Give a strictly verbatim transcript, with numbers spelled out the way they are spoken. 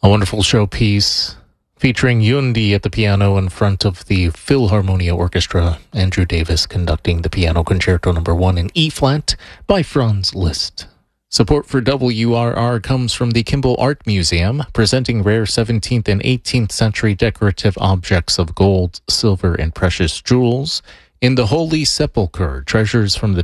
A wonderful showpiece featuring Yundi at the piano in front of the Philharmonia Orchestra, Andrew Davis conducting the Piano Concerto Number one in E-flat by Franz Liszt. Support for W R R comes from the Kimball Art Museum, presenting rare seventeenth and eighteenth century decorative objects of gold, silver, and precious jewels. In the Holy Sepulchre, treasures from the